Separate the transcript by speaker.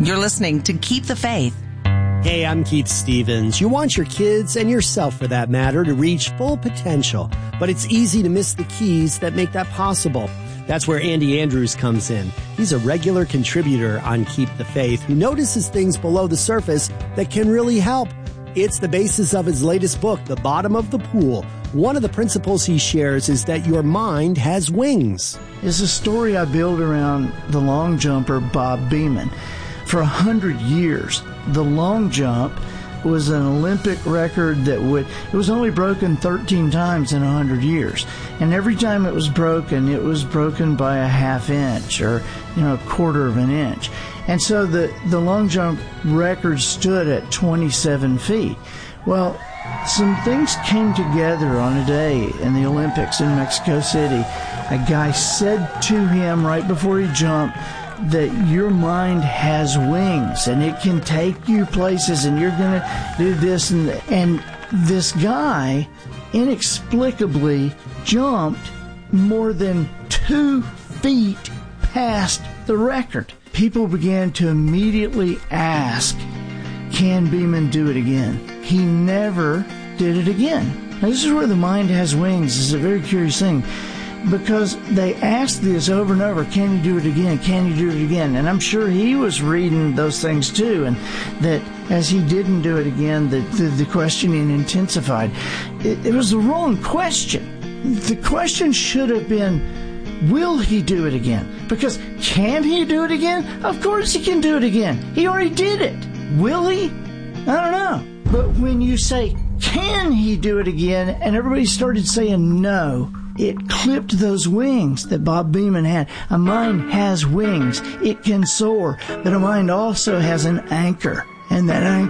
Speaker 1: You're listening to Keep the Faith.
Speaker 2: Hey, I'm Keith Stevens. You want your kids, and yourself for that matter, to reach full potential, but it's easy to miss the keys that make that possible. That's where Andy Andrews comes in. He's a regular contributor on Keep the Faith who notices things below the surface that can really help. It's the basis of his latest book, The Bottom of the Pool. One of the principles he shares is that your mind has wings.
Speaker 3: It's a story I built around the long jumper Bob Beamon. For 100 years, the long jump was an Olympic record that it was only broken 13 times in 100 years. And every time it was broken by a half inch or, a quarter of an inch. And so the long jump record stood at 27 feet. Well, some things came together on a day in the Olympics in Mexico City. A guy said to him right before he jumped that your mind has wings and it can take you places and you're going to do this. And this guy inexplicably jumped more than 2 feet past the record. People began to immediately ask, can Beamon do it again? He never did it again. Now, this is where the mind has wings. It's a very curious thing. Because they asked this over and over, can you do it again? Can you do it again? And I'm sure he was reading those things too, and that as he didn't do it again, the questioning intensified. It was the wrong question. The question should have been, will he do it again? Because can he do it again? Of course he can do it again. He already did it. Will he? I don't know. But when you say, can he do it again? And everybody started saying no, it clipped those wings that Bob Beamon had. A mind has wings. It can soar, but a mind also has an anchor. And that anchor